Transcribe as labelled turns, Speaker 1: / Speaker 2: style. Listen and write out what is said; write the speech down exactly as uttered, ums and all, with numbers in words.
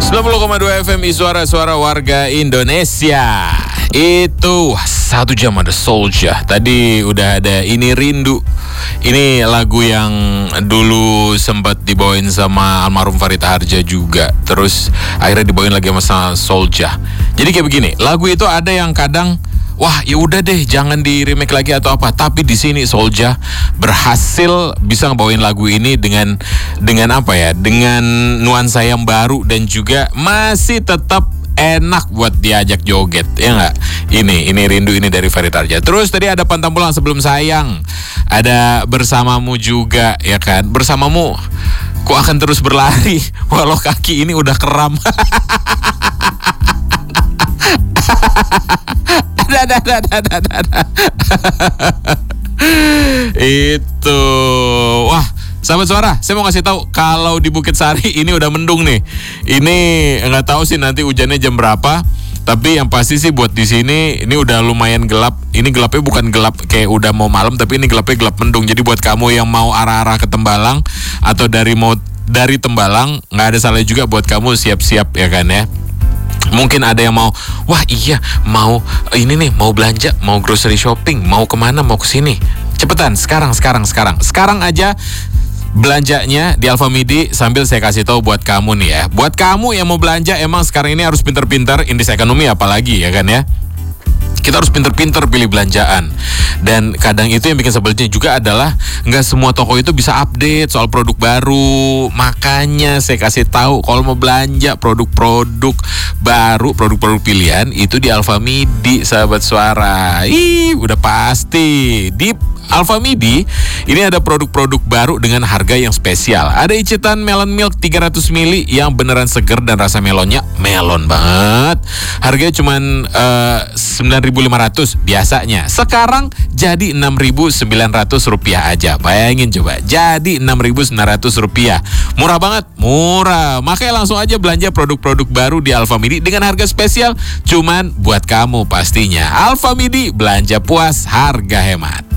Speaker 1: sembilan puluh koma dua F M suara-suara warga Indonesia. Itu satu jam ada Soldier. Tadi udah ada Ini Rindu. Ini lagu yang dulu sempat dibawain sama almarhum Farid Harja juga. Terus akhirnya dibawain lagi sama Soldier. Jadi kayak begini, lagu itu ada yang kadang wah, ya udah deh, jangan di remake lagi atau apa. Tapi di sini Soldier berhasil bisa ngebawain lagu ini dengan dengan apa ya? Dengan nuansa yang baru dan juga masih tetap enak buat diajak joget, ya nggak? Ini, ini Rindu ini dari Farid Harja. Terus tadi ada Pantang Pulang Sebelum Sayang, ada Bersamamu juga, ya kan? Bersamamu, ku akan terus berlari walau kaki ini udah kram. Ada, ada, ada, ada, ada. Itu, wah. Sahabat suara, saya mau ngasih tahu kalau di Bukit Sari ini udah mendung nih. Ini nggak tahu sih nanti hujannya jam berapa. Tapi yang pasti sih buat di sini ini udah lumayan gelap. Ini gelapnya bukan gelap kayak udah mau malam, tapi ini gelapnya gelap mendung. Jadi buat kamu yang mau arah-arah ke Tembalang atau dari mau dari Tembalang, nggak ada salah juga buat kamu siap-siap ya kan ya. Mungkin ada yang mau, wah iya mau ini nih, mau belanja, mau grocery shopping, mau kemana, mau kesini. Cepetan, sekarang, sekarang, sekarang. Sekarang aja belanjanya di Alfamidi sambil saya kasih tahu buat kamu nih ya. Buat kamu yang mau belanja emang sekarang ini harus pinter-pinter, indeks ekonomi apalagi ya kan ya. Kita harus pinter-pinter pilih belanjaan. Dan kadang itu yang bikin sebelnya juga adalah nggak semua toko itu bisa update soal produk baru. Makanya saya kasih tahu kalau mau belanja produk-produk baru, produk-produk pilihan itu di Alfamidi, sahabat suara. Ih, udah pasti di Alfamidi ini ada produk-produk baru dengan harga yang spesial. Ada icitan melon milk tiga ratus mililiter yang beneran seger dan rasa melonnya melon banget. Harganya cuman uh, sembilan ribu lima ratus biasanya. Sekarang jadi enam ribu sembilan ratus rupiah aja. Bayangin coba, jadi enam ribu sembilan ratus rupiah. Murah banget, murah. Makanya langsung aja belanja produk-produk baru di Alfamidi dengan harga spesial cuman buat kamu pastinya. Alfamidi, belanja puas, harga hemat.